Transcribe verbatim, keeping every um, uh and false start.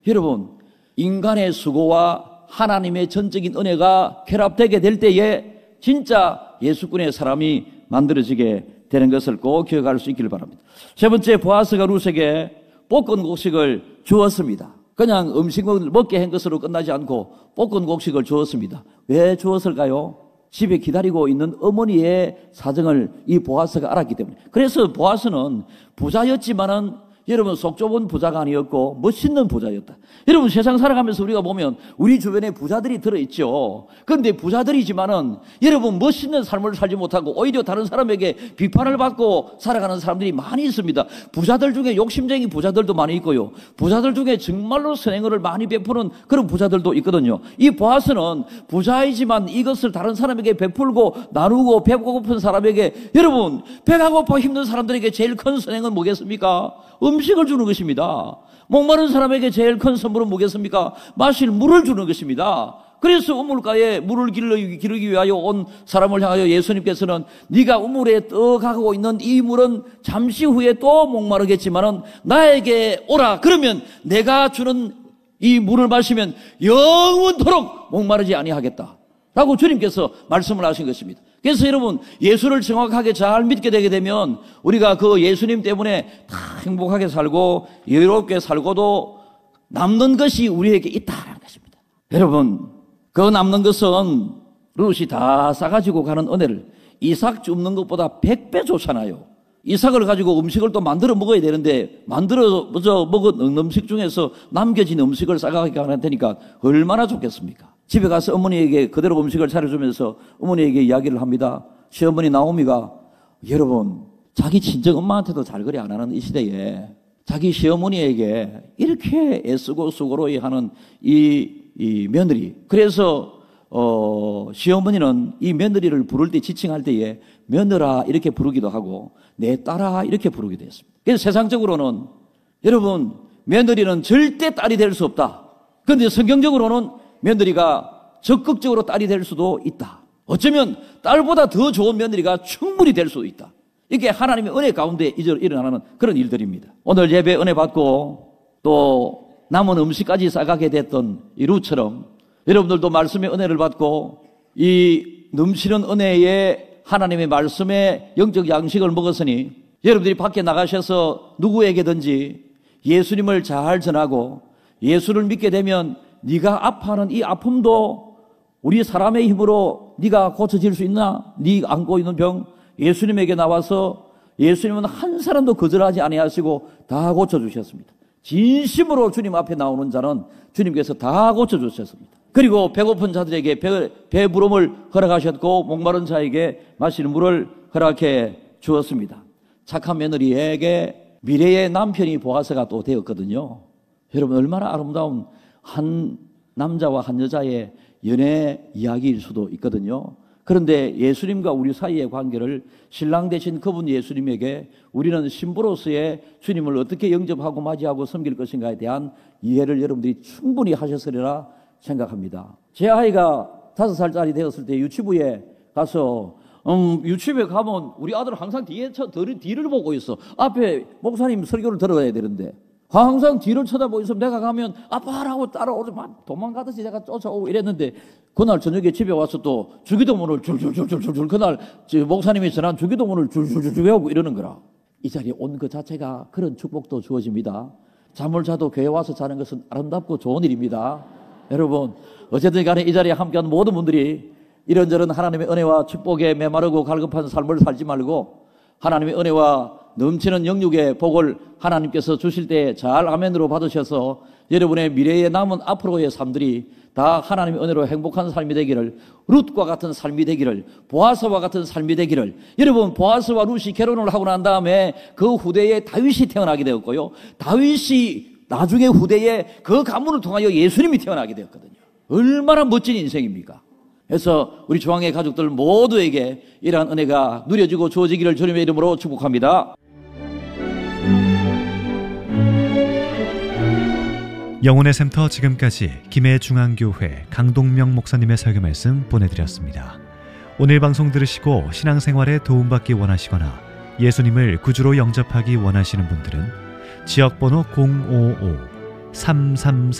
여러분, 인간의 수고와 하나님의 전적인 은혜가 결합되게 될 때에 진짜 예수꾼의 사람이 만들어지게 되는 것을 꼭 기억할 수 있기를 바랍니다. 세 번째, 보아스가 룻에게 볶은 곡식을 주었습니다. 그냥 음식을 먹게 한 것으로 끝나지 않고 볶은 곡식을 주었습니다. 왜 주었을까요? 집에 기다리고 있는 어머니의 사정을 이 보아스가 알았기 때문에. 그래서 보아스는 부자였지만은 여러분 속 좁은 부자가 아니었고 멋있는 부자였다. 여러분 세상 살아가면서 우리가 보면 우리 주변에 부자들이 들어있죠. 그런데 부자들이지만은 여러분 멋있는 삶을 살지 못하고 오히려 다른 사람에게 비판을 받고 살아가는 사람들이 많이 있습니다. 부자들 중에 욕심쟁이 부자들도 많이 있고요. 부자들 중에 정말로 선행을 많이 베푸는 그런 부자들도 있거든요. 이 보아스는 부자이지만 이것을 다른 사람에게 베풀고 나누고 배고픈 사람에게, 여러분 배가 고파 힘든 사람들에게 제일 큰 선행은 뭐겠습니까? 음식을 주는 것입니다. 목마른 사람에게 제일 큰 선물은 뭐겠습니까? 마실 물을 주는 것입니다. 그래서 우물가에 물을 기르기, 기르기 위하여 온 사람을 향하여 예수님께서는 네가 우물에 떠가고 있는 이 물은 잠시 후에 또 목마르겠지만은 나에게 오라. 그러면 내가 주는 이 물을 마시면 영원토록 목마르지 아니하겠다 라고 주님께서 말씀을 하신 것입니다. 그래서 여러분 예수를 정확하게 잘 믿게 되게 되면 우리가 그 예수님 때문에 다 행복하게 살고 여유롭게 살고도 남는 것이 우리에게 있다는 것입니다. 여러분 그 남는 것은 룻이 다 싸가지고 가는 은혜를 이삭 줍는 것보다 백 배 좋잖아요. 이삭을 가지고 음식을 또 만들어 먹어야 되는데 만들어 먹은 음식 중에서 남겨진 음식을 싸가게 하는 테니까 얼마나 좋겠습니까? 집에 가서 어머니에게 그대로 음식을 차려주면서 어머니에게 이야기를 합니다. 시어머니 나오미가 여러분 자기 친정 엄마한테도 잘 그리 안 하는 이 시대에 자기 시어머니에게 이렇게 애쓰고 수고로이 하는 이, 이 며느리, 그래서 어, 시어머니는 이 며느리를 부를 때 지칭할 때에 며느라 이렇게 부르기도 하고 내 딸아 이렇게 부르기도 했습니다. 그래서 세상적으로는 여러분 며느리는 절대 딸이 될 수 없다. 그런데 성경적으로는 며느리가 적극적으로 딸이 될 수도 있다. 어쩌면 딸보다 더 좋은 며느리가 충분히 될 수도 있다. 이게 하나님의 은혜 가운데 일어나는 그런 일들입니다. 오늘 예배 은혜 받고 또 남은 음식까지 싸가게 됐던 이 룻처럼 여러분들도 말씀의 은혜를 받고 이 넘치는 은혜의 하나님의 말씀의 영적 양식을 먹었으니 여러분들이 밖에 나가셔서 누구에게든지 예수님을 잘 전하고 예수를 믿게 되면 네가 아파하는 이 아픔도 우리 사람의 힘으로 네가 고쳐질 수 있나? 네가 안고 있는 병 예수님에게 나와서 예수님은 한 사람도 거절하지 아니하시고 다 고쳐주셨습니다. 진심으로 주님 앞에 나오는 자는 주님께서 다 고쳐주셨습니다. 그리고 배고픈 자들에게 배, 배부름을 허락하셨고 목마른 자에게 마시는 물을 허락해 주었습니다. 착한 며느리에게 미래의 남편이 보아스가 또 되었거든요. 여러분 얼마나 아름다운 한 남자와 한 여자의 연애 이야기일 수도 있거든요. 그런데 예수님과 우리 사이의 관계를 신랑 되신 그분 예수님에게 우리는 신부로서의 주님을 어떻게 영접하고 맞이하고 섬길 것인가에 대한 이해를 여러분들이 충분히 하셨으리라 생각합니다. 제 아이가 다섯 살짜리 되었을 때 유치부에 가서 음, 유치부에 가면 우리 아들은 항상 뒤에 쳐, 뒤를 보고 있어. 앞에 목사님 설교를 들어야 되는데 항상 뒤를 쳐다보고 있으면 내가 가면 아빠라고 따라오지 막 도망가듯이 내가 쫓아오고 이랬는데 그날 저녁에 집에 와서 또 주기도문을 줄줄줄줄줄 그날 목사님이 전한 주기도문을 줄줄줄 외우고 이러는 거라. 이 자리에 온 그 자체가 그런 축복도 주어집니다. 잠을 자도 교회 와서 자는 것은 아름답고 좋은 일입니다. 여러분 어쨌든 간에 이 자리에 함께한 모든 분들이 이런저런 하나님의 은혜와 축복에 메마르고 갈급한 삶을 살지 말고 하나님의 은혜와 넘치는 영육의 복을 하나님께서 주실 때 잘 아멘으로 받으셔서 여러분의 미래에 남은 앞으로의 삶들이 다 하나님의 은혜로 행복한 삶이 되기를, 룻과 같은 삶이 되기를, 보아스와 같은 삶이 되기를. 여러분 보아스와 룻이 결혼을 하고 난 다음에 그 후대에 다윗이 태어나게 되었고요, 다윗이 나중에 후대에 그 가문을 통하여 예수님이 태어나게 되었거든요. 얼마나 멋진 인생입니까? 그래서 우리 중앙의 가족들 모두에게 이러한 은혜가 누려지고 주어지기를 주님의 이름으로 축복합니다. 영혼의 샘터 지금까지 김해중앙교회 강동명 목사님의 설교 말씀 보내드렸습니다. 오늘 방송 들으시고 신앙생활에 도움받기 원하시거나 예수님을 구주로 영접하기 원하시는 분들은 지역번호 공오오 삼삼삼